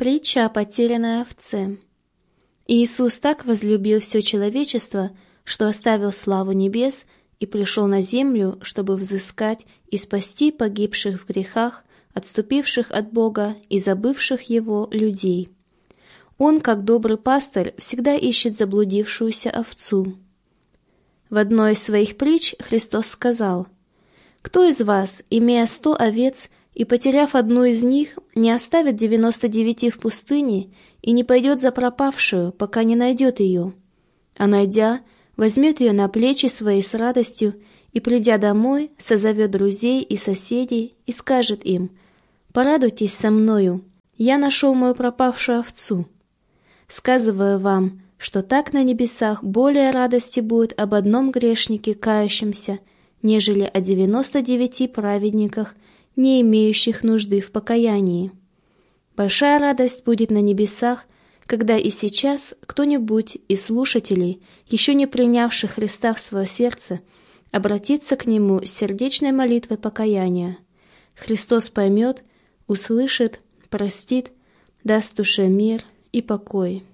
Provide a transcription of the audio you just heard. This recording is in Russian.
Притча о потерянной овце. Иисус так возлюбил все человечество, что оставил славу небес и пришел на землю, чтобы взыскать и спасти погибших в грехах, отступивших от Бога и забывших Его людей. Он, как добрый пастырь, всегда ищет заблудившуюся овцу. В одной из своих притч Христос сказал: «Кто из вас, имея 100 овец, и, потеряв одну из них, не оставит 99 в пустыне и не пойдет за пропавшую, пока не найдет ее? А найдя, возьмет ее на плечи свои с радостью и, придя домой, созовет друзей и соседей и скажет им: «Порадуйтесь со мною, я нашел мою пропавшую овцу». Сказываю вам, что так на небесах более радости будет об одном грешнике, кающемся, нежели о 99 праведниках, не имеющих нужды в покаянии. Большая радость будет на небесах, когда и сейчас кто-нибудь из слушателей, еще не принявших Христа в свое сердце, обратится к Нему с сердечной молитвой покаяния. Христос поймет, услышит, простит, даст душе мир и покой.